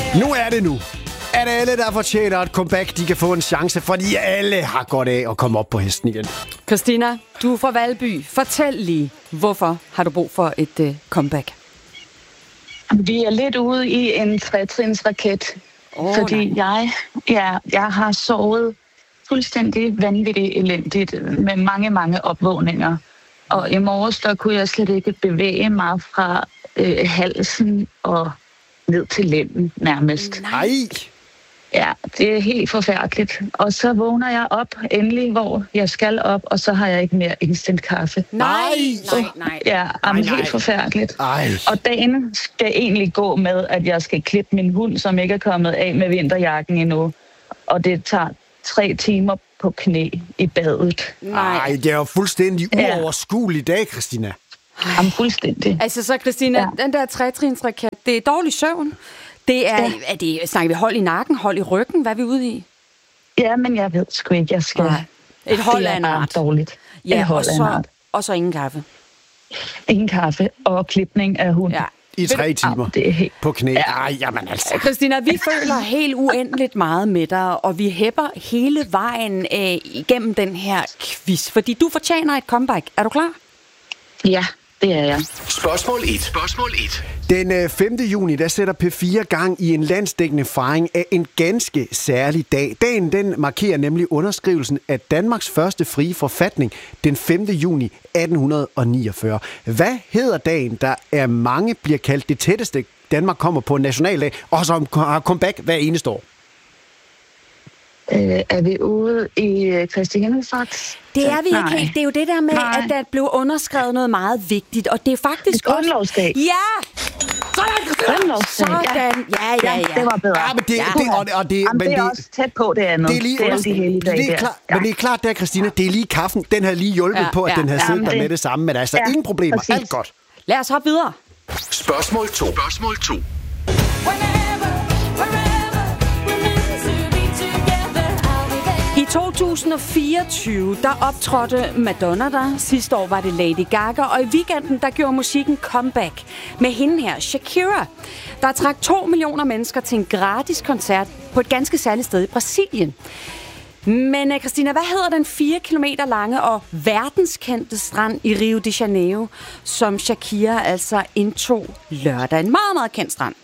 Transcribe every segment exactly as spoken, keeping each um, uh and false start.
Nu er det nu. At alle, der fortjener et comeback, de kan få en chance, fordi alle har godt af at komme op på hesten igen. Christina, du er fra Valby. Fortæl lige, hvorfor har du brug for et uh, comeback? Vi er lidt ude i en tretrinsraket, oh, fordi jeg, ja, jeg har sovet fuldstændig vanvittigt elendigt med mange, mange opvågninger. Og i morges, der kunne jeg slet ikke bevæge mig fra øh, halsen og ned til lænden nærmest. Nej! Ja, det er helt forfærdeligt. Og så vågner jeg op endelig, hvor jeg skal op, og så har jeg ikke mere instant kaffe. Nej, nej, nej. Ja, Ej, helt nej. forfærdeligt. Ej. Og dagen skal egentlig gå med, at jeg skal klippe min hund, som ikke er kommet af med vinterjakken endnu. Og det tager tre timer på knæ i badet. Nej, det er jo fuldstændig uoverskuelig dag, Christina. Jamen, fuldstændig. Altså så, Christina, ja. Den der tretrinsraket, det er dårlig søvn. Det er, ja. er det, snakker vi hold i nakken, hold i ryggen? Hvad er vi ude i? Ja, men jeg ved sgu ikke, jeg skal... Nej. Et hold af en art. Det er dårligt. Ja, Et hold og, så, af en art. og så ingen kaffe. Ingen kaffe og klipning af hund. Ja. I tre timer det er helt... på knæ. Ej, jamen altså. Christina, vi føler helt uendeligt meget med dig, og vi hæpper hele vejen øh, igennem den her quiz, fordi du fortjener et comeback. Er du klar? Ja, det er jeg. Spørgsmål et. Spørgsmål et. Den femte juni, der sætter P fire gang i en landsdækkende fejring af en ganske særlig dag. Dagen, den markerer nemlig underskrivelsen af Danmarks første frie forfatning den femte juni atten niogfyrre. Hvad hedder dagen, der af mange bliver kaldt det tætteste, Danmark kommer på en nationaldag, og som har comeback hver eneste år? Øh, er vi ude i Kristi Himmelfarts? Det er vi Nej. ikke helt. Det er jo det der med, Nej. at der blev underskrevet noget meget vigtigt, og det er faktisk også... Grundlovsdag. Ja! Sådan, Christina! Grundlovsdag. Sådan, ja, ja, ja. Det var bedre. Ja, men det, Ja. det, og, og det, Jamen, men det er det, også tæt på det andet. det er lige det er under- de hellige dage det er der. klart, Ja. men det er klart der, Christina, det er lige kaffen. Den havde lige hjulpet Ja, på, at ja, den havde ja. siddet der Jamen, med det samme, men altså ja, ingen problemer. præcis. Alt godt. Lad os hoppe videre. Spørgsmål to. Spørgsmål to. I to tusind fireogtyve, der optrådte Madonna der. Sidste år var det Lady Gaga, og i weekenden, der gjorde musikken comeback med hende her, Shakira. Der trak to millioner mennesker til en gratis koncert på et ganske særligt sted i Brasilien. Men Christina, hvad hedder den fire kilometer lange og verdenskendte strand i Rio de Janeiro, som Shakira altså indtog lørdag? En meget, meget kendt strand.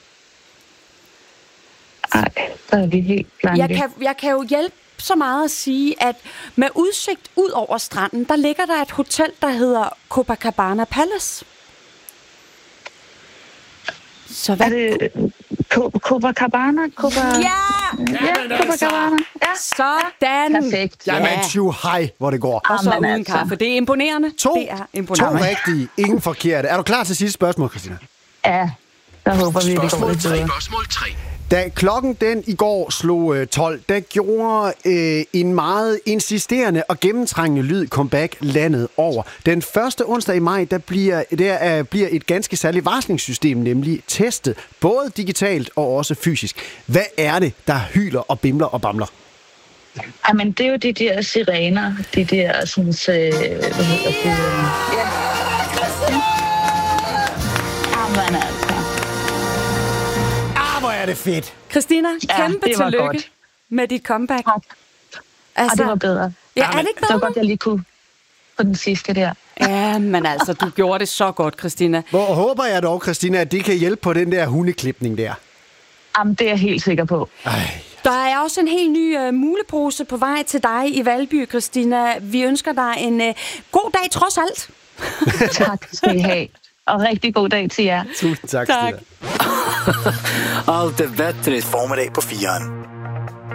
Ej, der er vi helt blanke. Jeg kan, jeg kan jo hjælpe så meget at sige, at med udsigt ud over stranden, der ligger der et hotel, der hedder Copacabana Palace. Så hvad? Er det Co- Copacabana? Copa... Ja! Ja, Copacabana. Ja. Sådan! Perfekt. Jamen, Ja. tju, hej, hvor det går. Og så Jamen uden altså. kaffe. Det er imponerende. To, det er to imponerende. rigtige, ingen forkerte. Er du klar til sidste spørgsmål, Christina? Ja, der håber vi, det går Spørgsmål lidt tre. bedre. Spørgsmål tre. Da klokken den i går slog øh, tolv, der gjorde øh, en meget insisterende og gennemtrængende lyd comeback landet over. Den første onsdag i maj, der bliver, der, øh, bliver et ganske særligt varslingssystem nemlig testet, både digitalt og også fysisk. Hvad er det, der hyler og bimler og bamler? Jamen, det er jo de der sirener, de der sådan, øh, hvad hedder det? Ja. Jamen altså. Ah, hvor er det fedt! Christina, Ja, kæmpe det var tillykke godt. med dit comeback. Tak. Altså, og det var bedre. Ja, er det ikke Det var bedre? godt, jeg lige kunne på den sidste der. Ja, men altså, du gjorde det så godt, Christina. Hvor håber jeg dog, Christina, at det kan hjælpe på den der hundeklipning der. Jamen, det er jeg helt sikker på. Ej. Der er også en helt ny uh, mulepose på vej til dig i Valby, Christina. Vi ønsker dig en uh, god dag trods alt. Tak skal I have. Og rigtig god dag til jer. Tusind tak, Tak. Christina. Allt är bättre. Formiddag på Firen.